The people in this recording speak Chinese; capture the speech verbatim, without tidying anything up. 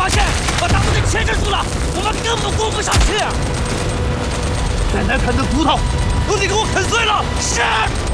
发现，把大门给牵制住了，我们根本过不上去。再难啃的骨头，都得给我啃碎了！是。